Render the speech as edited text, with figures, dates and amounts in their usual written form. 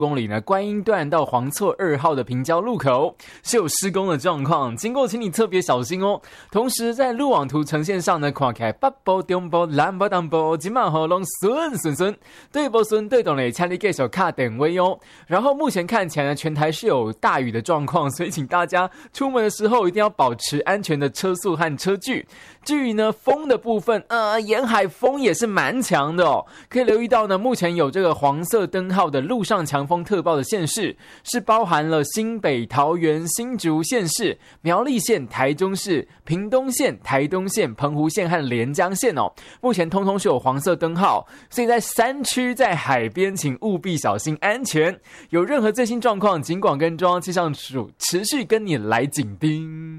公里呢，观音段到黄厝2号的平交路口是有施工的状况，经过请你特别小心哦。同时在路网图呈现上呢，看起来北部、中部、南部、东部今晚好拢顺，对不顺对懂嘞，请你继续卡点位哦。然后目前看起来呢，全台是有大雨的状况，所以请大家出门的时候一定要保持安全的车速和车距。至于呢风的部分，沿海风也是蛮强的哦。可以留意到呢，目前有这个黄色灯号的陆上强风特报的县市，是包含了新北、桃园、新竹县市、苗栗县、台中市、屏东县、台东县、澎湖县和连江县哦。目前通通是有黄色灯号，所以在山区、在海边，请务必小心安全。有任何最新状况，警广跟中央气象署持续跟你来紧盯。